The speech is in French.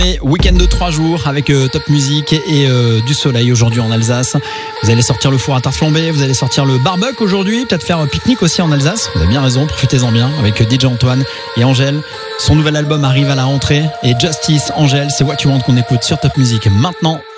Week-end de 3 jours avec Top Music et du soleil aujourd'hui en Alsace. Vous allez sortir le four à tarte flambée, vous allez sortir le barbecue aujourd'hui, peut-être faire un pique-nique aussi en Alsace. Vous avez bien raison, profitez-en bien avec DJ Antoine et Angèle. Son nouvel album arrive à la rentrée et Justice, Angèle, c'est What You Want qu'on écoute sur Top Music maintenant.